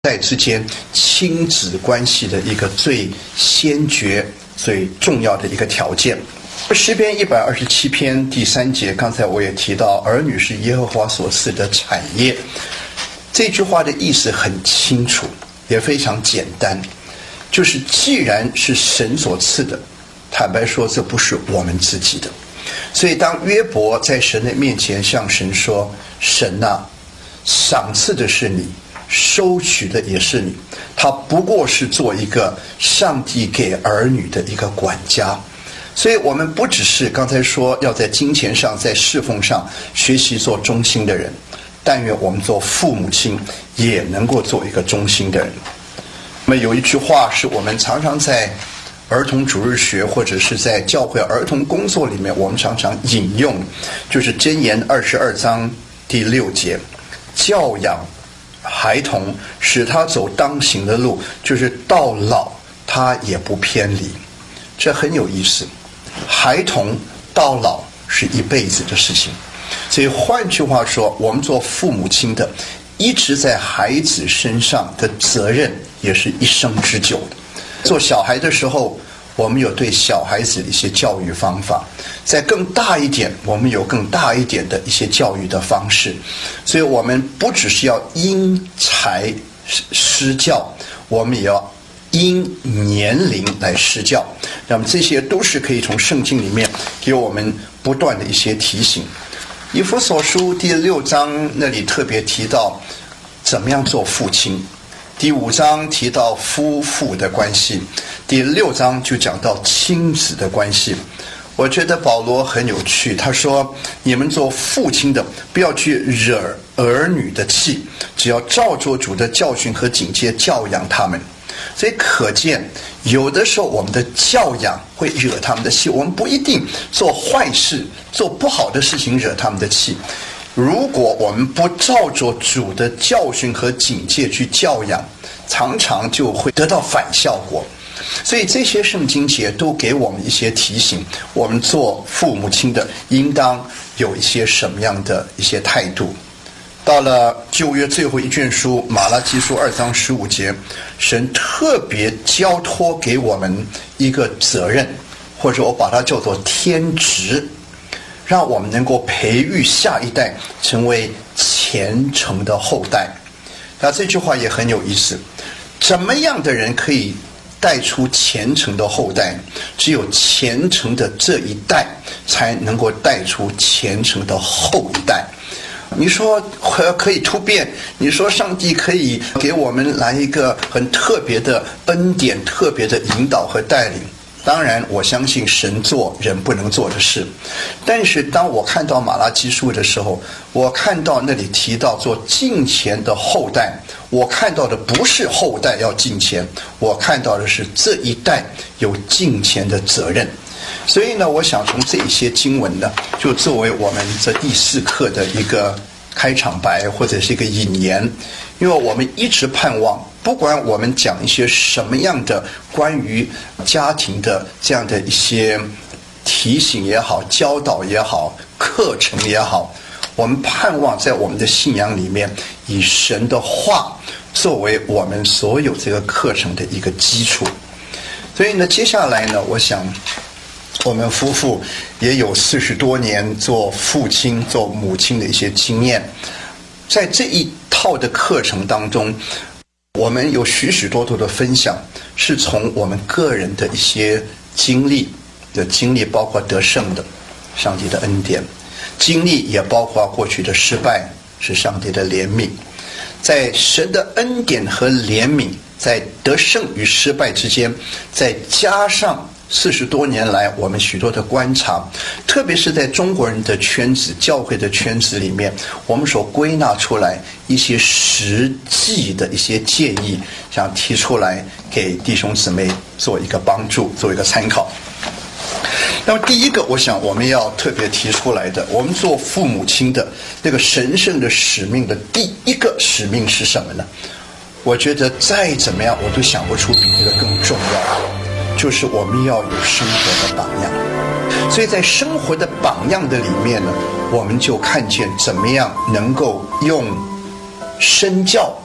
代之间亲子关系的一个最先决、最重要的一个条件。诗篇127篇第3节，刚才我也提到，儿女是耶和华所赐的产业。这句话的意思很清楚，也非常简单，就是既然是神所赐的，坦白说这不是我们自己的。所以当约伯在神的面前向神说，神啊，赏赐的是你，收取的也是你，他不过是做一个上帝给儿女的一个管家。所以我们不只是刚才说要在金钱上、在侍奉上学习做忠心的人，但愿我们做父母亲也能够做一个忠心的人。那么有一句话是我们常常在儿童主日学或者是在教会儿童工作里面我们常常引用，就是箴言22章第6节，教养孩童，使他走当行的路，就是到老他也不偏离。这很有意思，孩童到老是一辈子的事情。所以换句话说，我们做父母亲的一直在孩子身上的责任也是一生之久的。做小孩的时候，我们有对小孩子的一些教育方法，再更大一点，我们有更大一点的一些教育的方式。所以我们不只是要因材施教，我们也要因年龄来施教。那么这些都是可以从圣经里面给我们不断的一些提醒。以弗所书第6章那里特别提到怎么样做父亲，第5章提到夫妇的关系，第6章就讲到亲子的关系。我觉得保罗很有趣，他说你们做父亲的不要去惹儿女的气，只要照着主的教训和警戒教养他们。所以可见有的时候我们的教养会惹他们的气，我们不一定做坏事做不好的事情惹他们的气，如果我们不照着主的教训和警戒去教养，常常就会得到反效果。所以这些圣经节都给我们一些提醒，我们做父母亲的应当有一些什么样的一些态度。到了旧约最后一卷书马拉基书2章15节，神特别交托给我们一个责任，或者我把它叫做天职，让我们能够培育下一代成为虔诚的后代。那这句话也很有意思，怎么样的人可以带出虔诚的后代？只有虔诚的这一代才能够带出虔诚的后一代。你说可以突变，你说上帝可以给我们来一个很特别的恩典、特别的引导和带领，当然我相信神做人不能做的事。但是当我看到马拉基书的时候，我看到那里提到做敬虔的后代，我看到的不是后代要敬虔，我看到的是这一代有敬虔的责任。所以呢，我想从这一些经文呢，就作为我们这第4课的一个开场白或者是一个引言。因为我们一直盼望，不管我们讲一些什么样的关于家庭的这样的一些提醒也好、教导也好、课程也好，我们盼望在我们的信仰里面以神的话作为我们所有这个课程的一个基础。所以呢，接下来呢，我想我们夫妇也有40多年做父亲做母亲的一些经验，在这一套的课程当中，我们有许许多多的分享是从我们个人的一些经历，包括得胜的上帝的恩典，经历也包括过去的失败是上帝的怜悯。在神的恩典和怜悯，在得胜与失败之间，再加上40多年来我们许多的观察，特别是在中国人的圈子、教会的圈子里面，我们所归纳出来一些实际的一些建议，想提出来给弟兄姊妹做一个帮助，做一个参考。那么第一个，我想我们要特别提出来的，我们做父母亲的那个神圣的使命的第一个使命是什么呢？我觉得再怎么样我都想不出比这个更重要的，就是我们要有生活的榜样。所以在生活的榜样的里面呢，我们就看见怎么样能够用身教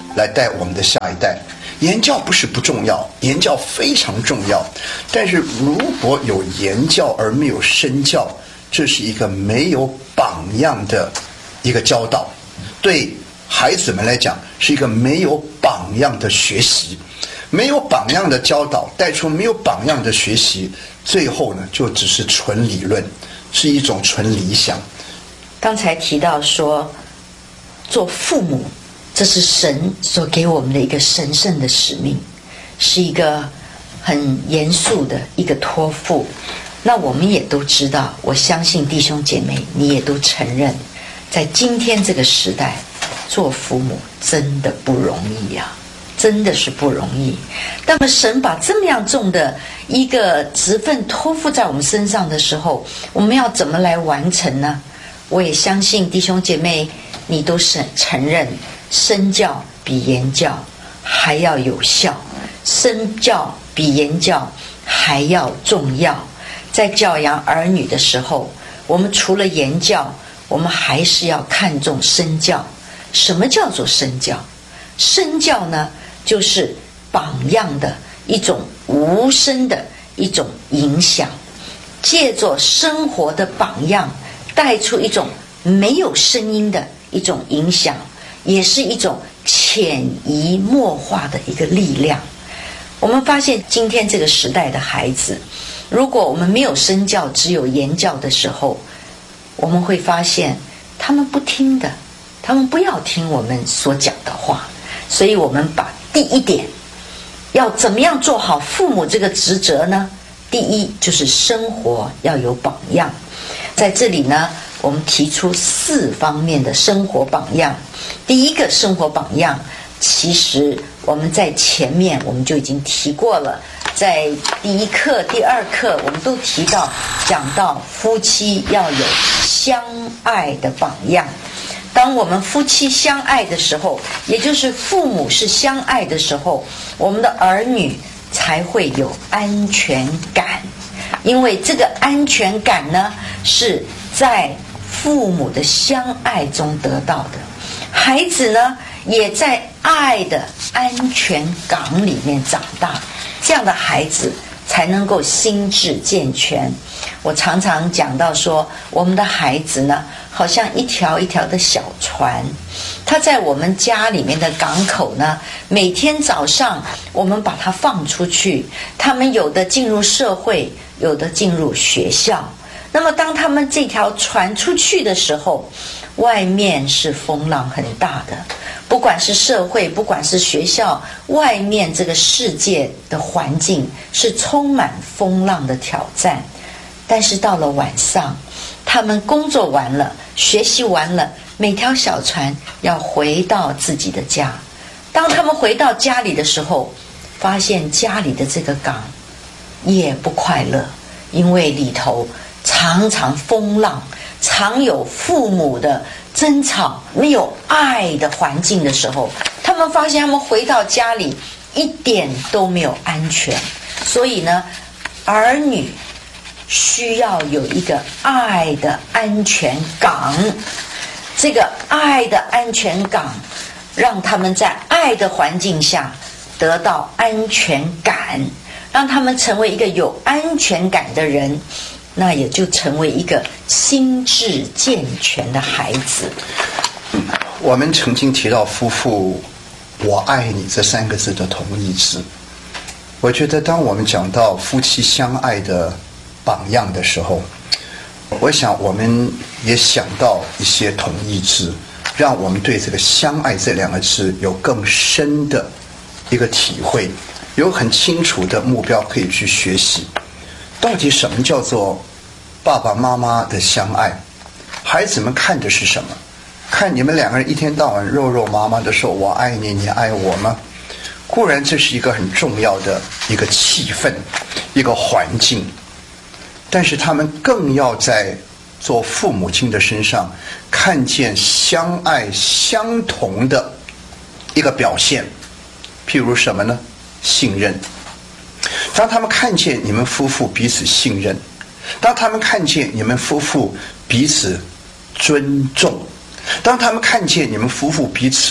来带我们的下一代。言教不是不重要，言教非常重要，但是如果有言教而没有身教，这是一个没有榜样的一个教导，对孩子们来讲是一个没有榜样的学习，没有榜样的教导带出没有榜样的学习，最后呢就只是纯理论，是一种纯理想。 刚才提到说做父母，这是神所给我们的一个神圣的使命，是一个很严肃的一个托付。那我们也都知道，我相信弟兄姐妹你也都承认，在今天这个时代做父母真的不容易啊，真的是不容易。那么神把这么样重的一个职分托付在我们身上的时候，我们要怎么来完成呢？我也相信弟兄姐妹你都是承认身教比言教还要有效，身教比言教还要重要。在教养儿女的时候，我们除了言教，我们还是要看重身教。什么叫做身教？身教呢，就是榜样的一种无声的一种影响，借着生活的榜样带出一种没有声音的一种影响，也是一种潜移默化的一个力量。我们发现今天这个时代的孩子，如果我们没有身教只有言教的时候，我们会发现他们不听的，他们不要听我们所讲的话。所以我们把第一点要怎么样做好父母这个职责呢？第一就是生活要有榜样。在这里呢，我们提出4方面的生活榜样。第一个生活榜样，其实我们在前面我们就已经提过了，在第1课、第2课我们都提到，讲到夫妻要有相爱的榜样。当我们夫妻相爱的时候，也就是父母是相爱的时候，我们的儿女才会有安全感。因为这个安全感呢，是在父母的相爱中得到的，孩子呢也在爱的安全港里面长大，这样的孩子才能够心智健全。我常常讲到说，我们的孩子呢好像一条一条的小船，他在我们家里面的港口呢，每天早上我们把它放出去，他们有的进入社会，有的进入学校。那么当他们这条船出去的时候，外面是风浪很大的，不管是社会，不管是学校，外面这个世界的环境是充满风浪的挑战。但是到了晚上，他们工作完了，学习完了，每条小船要回到自己的家。当他们回到家里的时候，发现家里的这个港也不快乐，因为里头常常风浪，常有父母的争吵，没有爱的环境的时候，他们发现他们回到家里一点都没有安全。所以呢，儿女需要有一个爱的安全港，这个爱的安全港让他们在爱的环境下得到安全感，让他们成为一个有安全感的人，那也就成为一个心智健全的孩子。 我们曾经提到夫妇我爱你这3个字的同义字，我觉得当我们讲到夫妻相爱的榜样的时候，我想我们也想到一些同义字，让我们对这个相爱这2个字有更深的一个体会，有很清楚的目标可以去学习。到底什么叫做爸爸妈妈的相爱？孩子们看的是什么？看你们2个人一天到晚肉肉麻麻的说我爱你，你爱我吗？固然这是一个很重要的一个气氛，一个环境，但是他们更要在做父母亲的身上看见相爱相同的一个表现。譬如什么呢？信任。当他们看见你们夫妇彼此信任，当他们看见你们夫妇彼此尊重，当他们看见你们夫妇彼此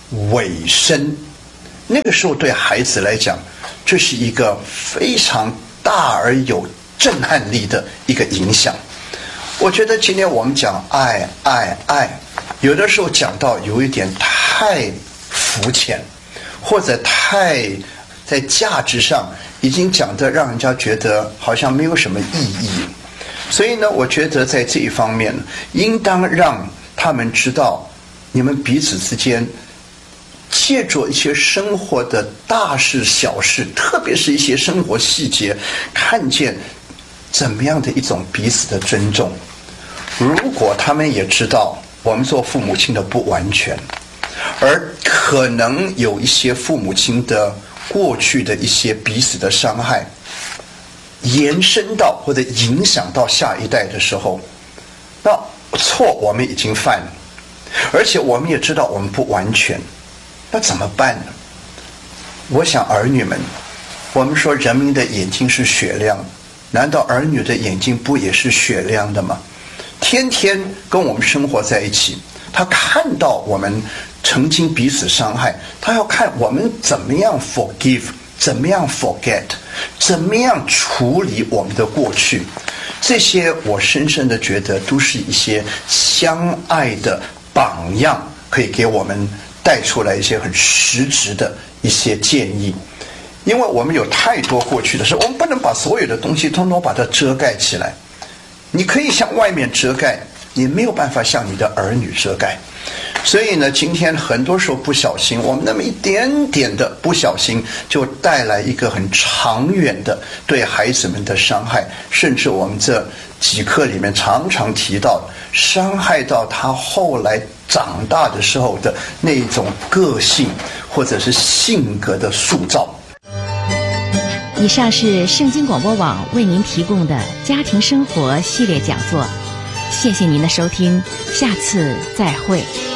尾声。那个时候对孩子来讲，这是一个非常大而有震撼力的一个影响。我觉得今天我们讲爱，有的时候讲到有一点太肤浅，或者太在价值上已经讲得让人家觉得好像没有什么意义。所以呢，我觉得在这一方面应当让他们知道，你们彼此之间借着一些生活的大事小事，特别是一些生活细节，看见怎么样的一种彼此的尊重。如果他们也知道我们做父母亲的不完全，而可能有一些父母亲的过去的一些彼此的伤害延伸到或者影响到下一代的时候，那错我们已经犯了，而且我们也知道我们不完全，那怎么办呢？我想儿女们，我们说人民的眼睛是雪亮，难道儿女的眼睛不也是雪亮的吗？天天跟我们生活在一起，他看到我们曾经彼此伤害，他要看我们怎么样 forgive， 怎么样 forget， 怎么样处理我们的过去。这些我深深的觉得都是一些相爱的榜样，可以给我们带出来一些很实质的一些建议。因为我们有太多过去的事，我们不能把所有的东西通通把它遮盖起来。你可以向外面遮盖，你没有办法向你的儿女遮盖。所以呢，今天很多时候不小心，我们那么一点点的不小心，就带来一个很长远的对孩子们的伤害，甚至我们这几课里面常常提到，伤害到他后来长大的时候的那种个性或者是性格的塑造。 以上是圣经广播网为您提供的家庭生活系列讲座，谢谢您的收听，下次再会。